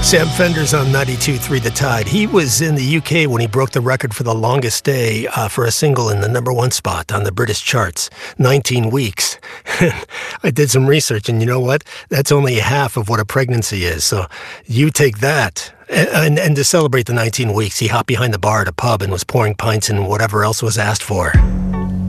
Sam Fender's on 92.3 The Tide. He was in the UK when he broke the record for the longest day for a single in the #1 spot on the British charts, 19 weeks. I did some research, and you know what? That's only half of what a pregnancy is. So you take that. And to celebrate the 19 weeks, he hopped behind the bar at a pub and was pouring pints and whatever else was asked for.